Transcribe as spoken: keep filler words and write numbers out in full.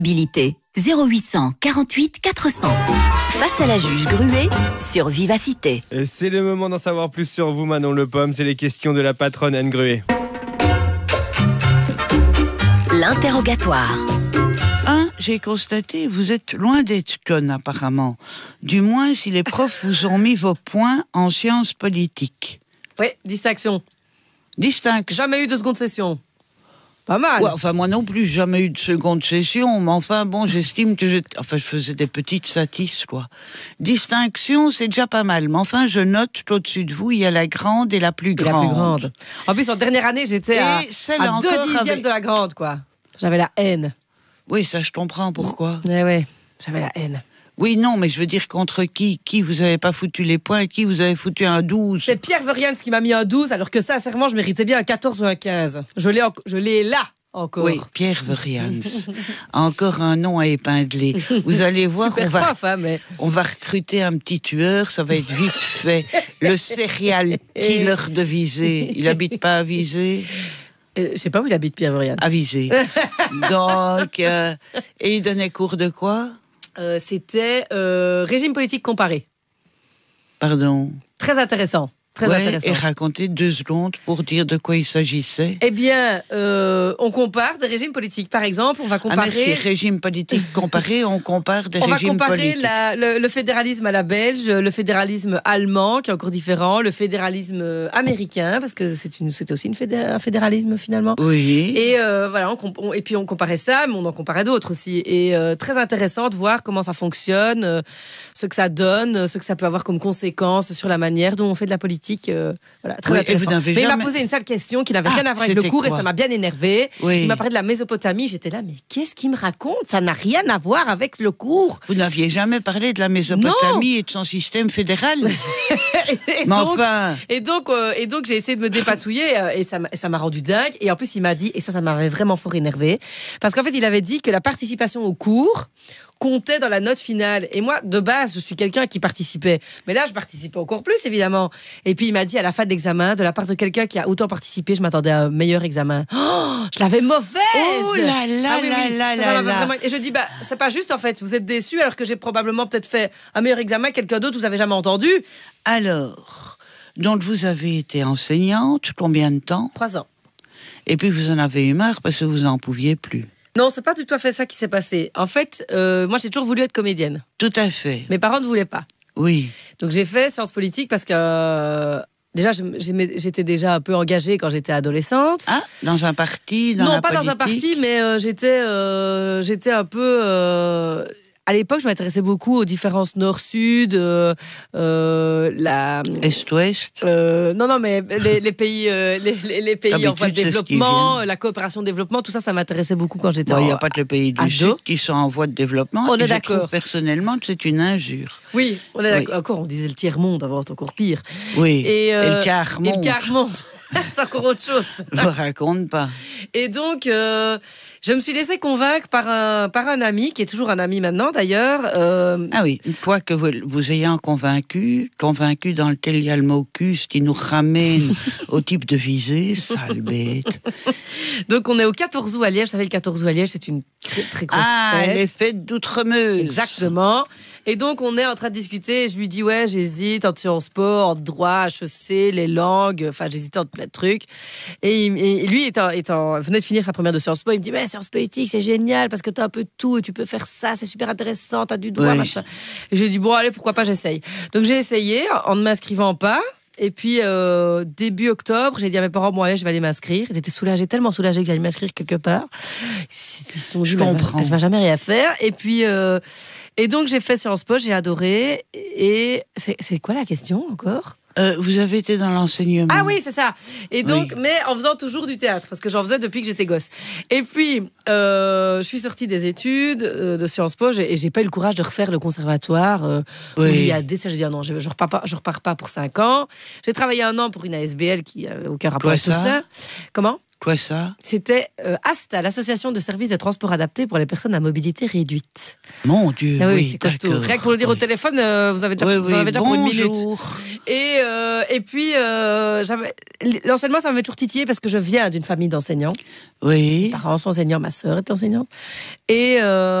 Habilité zéro huit cent quarante-huit quatre cents. Face à la juge Gruet sur Vivacité. Et c'est le moment d'en savoir plus sur vous, Manon Le Pomme. C'est les questions de la patronne Anne Gruet. L'interrogatoire. Un, j'ai constaté, vous êtes loin d'être conne apparemment. Du moins si les profs vous ont mis vos points en sciences politiques. Oui, distinction. Distinction. Jamais eu de seconde session. Pas mal. Ouais, enfin, moi non plus, jamais eu de seconde session, mais enfin, bon, j'estime que je... Enfin, je faisais des petites satis, quoi. Distinction, c'est déjà pas mal, mais enfin, je note qu'au-dessus de vous, il y a la grande et la plus grande. La plus grande. En plus, en dernière année, j'étais Et à, celle à encore deux dixièmes avec- de la grande, quoi. J'avais la haine. Oui, ça, je comprends pourquoi. Ouais, ouais, j'avais la haine. Oui, non, mais je veux dire, contre qui Qui vous avez pas foutu les points, qui vous avez foutu un douze. C'est Pierre Verians qui m'a mis un douze, alors que sincèrement, je méritais bien un quatorze ou un quinze. Je l'ai, en- je l'ai là, encore. Oui, Pierre Verians. Encore un nom à épingler. Vous allez voir, Super on va... prof, hein, mais... On va recruter un petit tueur, ça va être vite fait. Le serial killer de Visé. Il habite pas à Visé? Euh, je sais pas où il habite, Pierre Verians. À Visé. Donc, euh, et il donnait cours de quoi? Euh, c'était euh, régime politique comparé. Pardon. Très intéressant. Très Ouais, intéressant. et racontez deux secondes pour dire de quoi il s'agissait. Eh bien, euh, on compare des régimes politiques. Par exemple, on va Ah, comparer... merci, régime politique comparé, on compare des On va régimes comparer politiques. la- le, le fédéralisme à la belge, le fédéralisme allemand, qui est encore différent, le fédéralisme américain, parce que c'est une, c'était aussi une fédé- un fédéralisme finalement. Oui. Et euh, voilà, on comp- on- et puis on comparait ça, mais on en comparait d'autres aussi. Et euh, très intéressant de voir comment ça fonctionne, euh, ce que ça donne, ce que ça peut avoir comme conséquences sur la manière dont on fait de la politique. euh, voilà, très Oui, et intéressant. vous n'avez Mais il m'a jamais- posé une sale question qui n'avait Ah, rien à voir avec le c'était cours et quoi? ça m'a bien énervé. Oui. Il m'a parlé de la Mésopotamie. J'étais là, mais qu'est-ce qu'il me raconte? Ça n'a rien à voir avec le cours. Vous n'aviez jamais parlé de la Mésopotamie et de son système fédéral? et, Mais donc, enfin... et donc, euh, et donc j'ai essayé de me dépatouiller euh, et ça, m'a- ça m'a rendu dingue. Et en plus, il m'a dit, et ça, ça m'avait vraiment fort énervé, parce qu'en fait, il avait dit que la participation au cours comptait dans la note finale. Et moi, de base, je suis quelqu'un qui participait. Mais là, je participais encore plus, évidemment. Et puis, il m'a dit, à la fin de l'examen, de la part de quelqu'un qui a autant participé, je m'attendais à un meilleur examen. Oh, je l'avais mauvaise. Oh là là Ah oui, là oui. là Ça, ça là m'avait là. vraiment- Et je dis, bah, c'est pas juste, en fait. Vous êtes déçus alors que j'ai probablement peut-être fait un meilleur examen que quelqu'un d'autre, vous avez jamais entendu. Alors, donc vous avez été enseignante, combien de temps? Trois ans. Et puis vous en avez eu marre parce que vous n'en pouviez plus. Non, c'est pas tout à fait ça qui s'est passé. En fait, euh, moi, j'ai toujours voulu être comédienne. Tout à fait. Mes parents ne voulaient pas. Oui. Donc, j'ai fait sciences politiques parce que... euh, déjà, j'aimais- j'aimais- j'étais déjà un peu engagée quand j'étais adolescente. Ah, dans un parti, dans non, la pas dans un politique? parti, mais euh, j'étais, euh, j'étais un peu... euh, à l'époque, je m'intéressais beaucoup aux différences nord-sud, euh, euh, la... Est-ouest. Euh, non, non, mais les, les pays, euh, les, les- les pays en voie de D'habitude, c'est ce qui développement, vient. la coopération développement, tout ça, ça m'intéressait beaucoup quand j'étais Bon, il n'y en- a pas que les pays du ado. Sud qui sont en voie de développement. On et est je d'accord. trouve personnellement que c'est une injure. Oui, on est Oui. d'accord. Encore, on disait le tiers-monde avant, c'est encore pire. Oui. Et, euh, le quart Et le monde. quart-monde, c'est encore autre chose. Je vous raconte pas. Et donc, euh, je me suis laissée convaincre par un, par un ami, qui est toujours un ami maintenant d'ailleurs. euh, Ah oui, une fois que vous, vous ayant convaincu, convaincu dans lequel il y a le mot cul, ce qui nous ramène au type de visée, sale bête. donc, on est au quatorze août à Liège. Vous savez, le quatorze août à Liège, c'est une très, très grosse Ah, fête. les fêtes d'Outremeuse. Exactement. Et donc, on est en train de discuter. Et je lui dis, ouais, j'hésite entre Sciences Po, entre droit, H E C, les langues. Enfin, j'hésitais entre plein de trucs. Et, il- et lui, étant, étant, venait de finir sa première de Sciences Po, il me dit, mais Sciences Politiques, c'est génial parce que t'as un peu de tout et tu peux faire ça, c'est super intéressant, t'as du droit, Oui. machin. Et j'ai dit, bon, allez, pourquoi pas, j'essaye. Donc, j'ai essayé en ne m'inscrivant pas. Et puis, euh, début octobre, j'ai dit à mes parents, bon, allez, je vais aller m'inscrire. Ils étaient soulagés, tellement soulagés que j'allais m'inscrire quelque part. Ils se sont dit, Je mais elle va- comprends. Elle va jamais rien faire. Et puis, euh, et donc, j'ai fait Sciences Po, j'ai adoré. Et c'est c'est quoi la question encore? Euh, vous avez été dans l'enseignement. Ah oui, c'est ça. Et donc, Oui. mais en faisant toujours du théâtre, parce que j'en faisais depuis que j'étais gosse. Et puis, euh, je suis sortie des études euh, de Sciences Po j'ai- et j'ai pas eu le courage de refaire le conservatoire. Euh, Oui. où il y a des, ça, j'ai dit, ah non, je, je repars pas, je repars pas pour cinq ans. J'ai travaillé un an pour une A S B L qui avait aucun rapport Quoi, avec tout ça ça. Comment? Quoi ça? C'était euh, ASTA, l'association de services de transport adaptés pour les personnes à mobilité réduite. Mon Dieu, Ah oui, oui, c'est costaud. d'accord. Rien que pour le dire oui. au téléphone, euh, vous avez déjà, Oui, vous oui, en avez déjà pour une minute. bonjour. Et, euh, et puis, euh, j'avais- l'enseignement, ça m'avait toujours titillé parce que je viens d'une famille d'enseignants. Oui. Mes parents sont enseignants, ma sœur est enseignante. Et... Euh,